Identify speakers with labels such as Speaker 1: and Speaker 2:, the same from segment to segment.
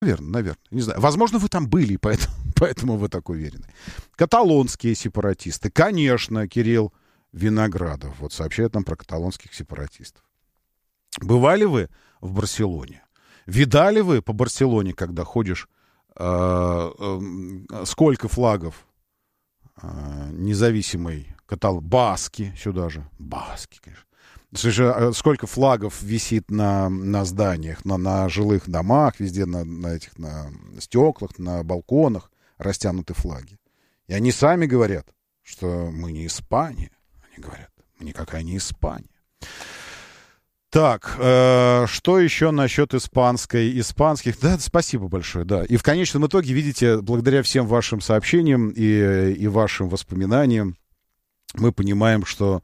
Speaker 1: Наверное. Не знаю. Возможно, вы там были, поэтому вы так уверены. Каталонские сепаратисты. Конечно, Кирилл Виноградов. Вот сообщает нам про каталонских сепаратистов. Бывали вы в Барселоне? Видали вы по Барселоне, когда ходишь, сколько флагов независимой Баски сюда же. Баски, конечно. Сколько флагов висит на зданиях, на жилых домах, везде на стеклах, на балконах растянуты флаги. И они сами говорят, что мы не Испания. Они говорят, мы никакая не Испания. Так, что еще насчет испанских? Да, спасибо большое, да. И в конечном итоге, видите, благодаря всем вашим сообщениям и вашим воспоминаниям, мы понимаем, что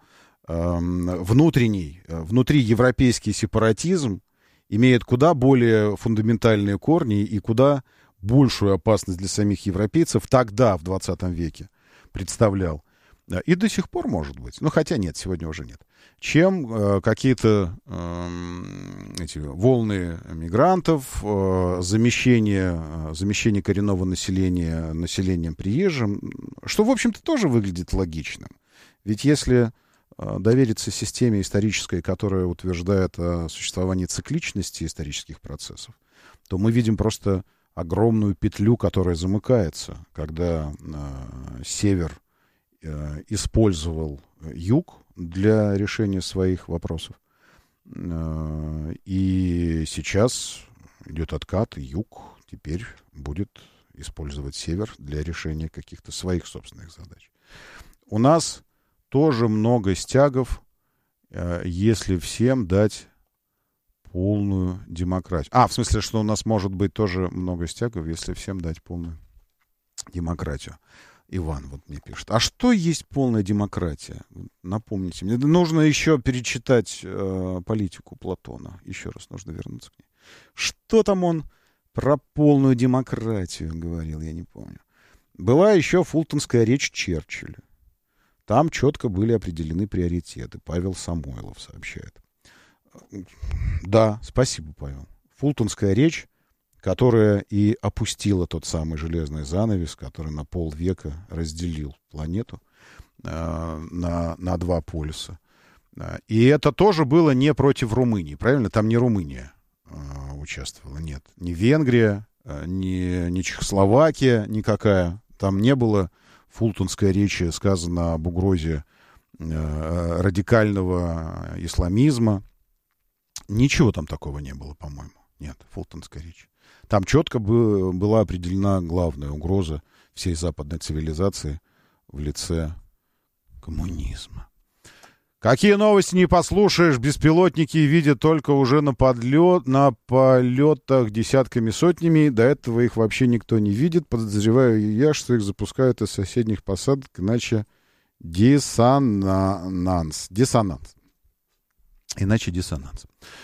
Speaker 1: внутриевропейский сепаратизм имеет куда более фундаментальные корни и куда большую опасность для самих европейцев тогда, в 20 веке, представлял. И до сих пор, может быть, ну хотя нет, сегодня уже нет, чем какие-то эти волны мигрантов, замещение коренного населения населением приезжим, что, в общем-то, тоже выглядит логичным. Ведь если довериться системе исторической, которая утверждает о существовании цикличности исторических процессов, то мы видим просто огромную петлю, которая замыкается, когда север использовал юг для решения своих вопросов. И сейчас идет откат, и юг теперь будет использовать север для решения каких-то своих собственных задач. У нас тоже много стягов, если всем дать полную демократию. В смысле, что у нас может быть тоже много стягов, если всем дать полную демократию. Иван вот мне пишет. А что есть полная демократия? Напомните мне. Нужно еще перечитать политику Платона. Еще раз нужно вернуться к ней. Что там он про полную демократию говорил, я не помню. Была еще фултонская речь Черчилля. Там четко были определены приоритеты. Павел Самойлов сообщает. Да, спасибо, Павел. Фултонская речь, которая и опустила тот самый железный занавес, который на полвека разделил планету на два полюса. И это тоже было не против Румынии, правильно? Там не Румыния участвовала, нет. Ни Венгрия, ни Чехословакия никакая. Там не было фултонской речи, сказано об угрозе радикального исламизма. Ничего там такого не было, по-моему. Нет, фултонская речь. Там четко была определена главная угроза всей западной цивилизации в лице коммунизма. Какие новости не послушаешь, беспилотники видят только уже на полетах десятками, сотнями. До этого их вообще никто не видит. Подозреваю я, что их запускают из соседних посадок, иначе диссонанс. Иначе диссонанс.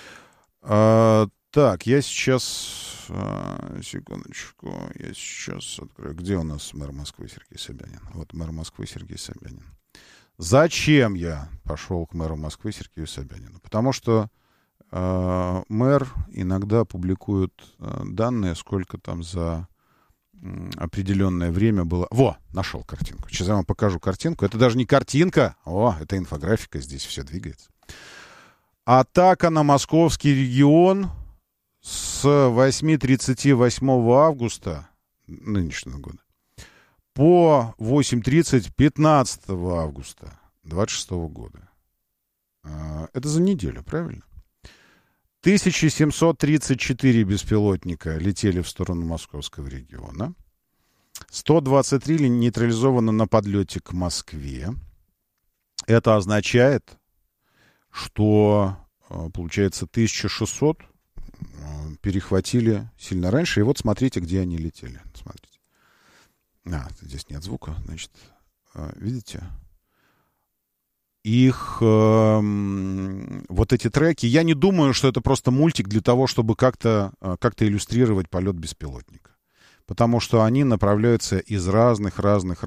Speaker 1: Так, я сейчас... секундочку. Я сейчас открою. Где у нас мэр Москвы Сергей Собянин? Вот мэр Москвы Сергей Собянин. Зачем я пошел к мэру Москвы Сергею Собянину? Потому что мэр иногда публикует данные, сколько там за определенное время было... Нашел картинку. Сейчас я вам покажу картинку. Это даже не картинка. Это инфографика. Здесь все двигается. Атака на московский регион с 8:38 августа нынешнего года по 8:30 15 августа 26 года. Это за неделю, правильно? 1734 беспилотника летели в сторону московского региона. 123 нейтрализовано на подлете к Москве. Это означает, что, получается, 1600 перехватили сильно раньше. И вот смотрите, где они летели. Смотрите. Здесь нет звука. Значит, видите? Их вот эти треки. Я не думаю, что это просто мультик для того, чтобы как-то иллюстрировать полет беспилотника. Потому что они направляются из разных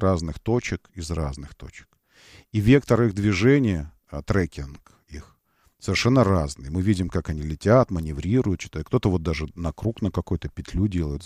Speaker 1: точек, И вектор их движения, трекинг их, совершенно разные. Мы видим, как они летят, маневрируют, что-то. Кто-то вот даже на круг на какой-то петлю делает.